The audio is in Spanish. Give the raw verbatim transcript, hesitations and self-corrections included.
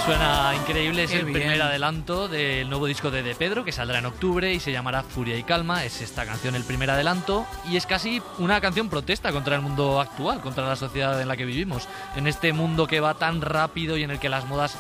Suena increíble, es Qué el bien. primer adelanto del nuevo disco de De Pedro, que saldrá en octubre y se llamará Furia y Calma. Es esta canción el primer adelanto y es casi una canción protesta contra el mundo actual, contra la sociedad en la que vivimos. En este mundo que va tan rápido y en el que las modas